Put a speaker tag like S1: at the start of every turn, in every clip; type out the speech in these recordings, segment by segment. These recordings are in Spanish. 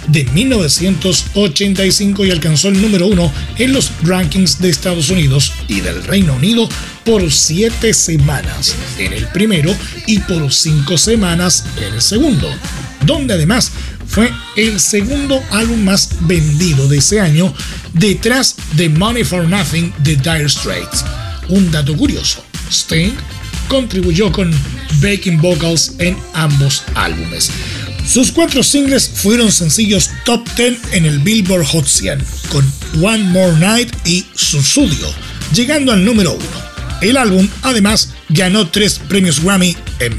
S1: de 1985 y alcanzó el número 1 en los rankings de Estados Unidos y del Reino Unido por 7 semanas en el primero y por 5 semanas en el segundo, donde además fue el segundo álbum más vendido de ese año, detrás de Money for Nothing de Dire Straits. Un dato curioso, Sting contribuyó con backing vocals en ambos álbumes. Sus 4 singles fueron sencillos top 10 en el Billboard Hot 100, con One More Night y Sussudio, llegando al número 1. El álbum, además, ganó 3 premios Grammy en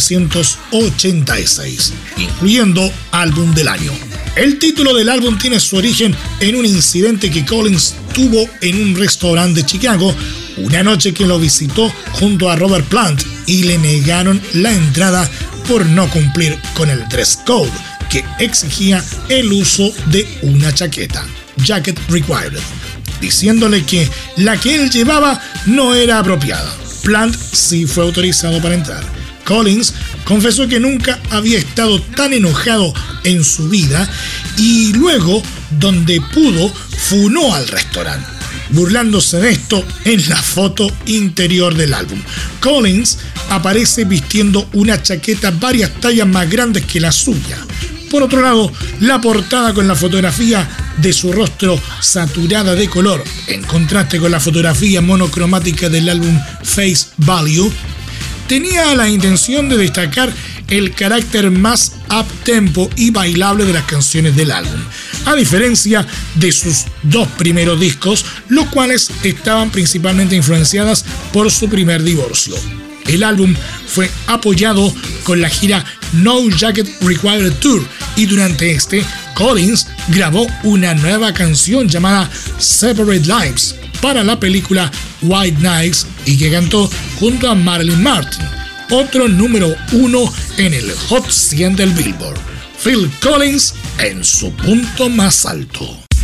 S1: 1986, incluyendo Álbum del Año. El título del álbum tiene su origen en un incidente que Collins tuvo en un restaurante de Chicago una noche que lo visitó junto a Robert Plant y le negaron la entrada por no cumplir con el dress code, que exigía el uso de una chaqueta, jacket required, diciéndole que la que él llevaba no era apropiada. Plant sí fue autorizado para entrar. Collins confesó que nunca había estado tan enojado en su vida y luego, donde pudo, funó al restaurante, burlándose de esto en la foto interior del álbum. Collins aparece vistiendo una chaqueta varias tallas más grandes que la suya. Por otro lado, la portada con la fotografía de su rostro saturada de color, en contraste con la fotografía monocromática del álbum Face Value, tenía la intención de destacar el carácter más up-tempo y bailable de las canciones del álbum, a diferencia de sus 2 primeros discos, los cuales estaban principalmente influenciadas por su primer divorcio. El álbum fue apoyado con la gira No Jacket Required Tour y durante este, Collins grabó una nueva canción llamada Separate Lives para la película White Nights y que cantó junto a Marilyn Martin, otro número 1 en el Hot 100 del Billboard. Phil Collins en su punto más alto.